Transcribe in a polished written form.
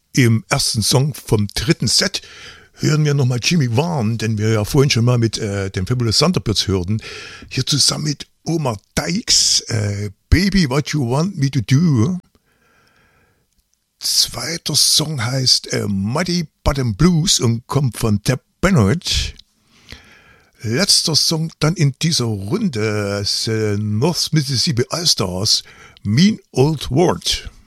Im ersten Song vom dritten Set hören wir nochmal Jimmie Vaughan, den wir ja vorhin schon mal mit den Fabulous Thunderbirds hörten. Hier zusammen mit Oma Dykes, Baby What You Want Me To Do. Zweiter Song heißt Muddy Bottom Blues und kommt von Tab Bennett. Letzter Song dann in dieser Runde ist North Mississippi All Stars, Mean Old World.